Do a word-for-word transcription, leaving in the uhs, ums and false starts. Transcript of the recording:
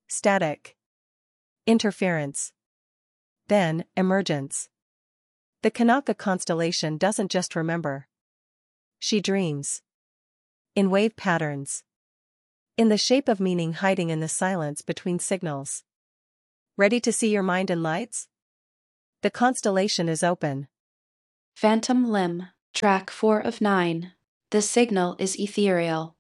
Static. Interference. Then, emergence. The Kanaka constellation doesn't just remember. She dreams. In wave patterns. In the shape of meaning hiding in the silence between signals. Ready to see your mind in lights? The constellation is open. Phantom Limb, track four of nine. The signal is ethereal.